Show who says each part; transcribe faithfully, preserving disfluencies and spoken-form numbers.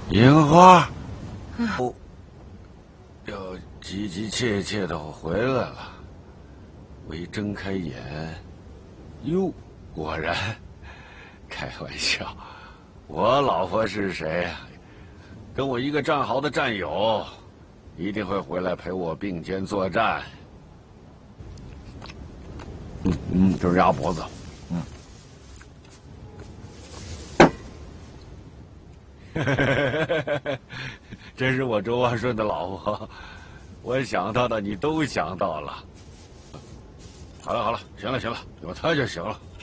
Speaker 1: 樱花，哦，又急急切切的回来了。我一睁开眼，哟，果然，开玩笑，我老婆是谁呀？跟我一个战壕的战友，一定会回来陪我并肩作战。嗯嗯，就是鸭脖子，嗯。真是我周万顺的老婆，我想到的你都想到了。好了好了，行了行了，有他就行了。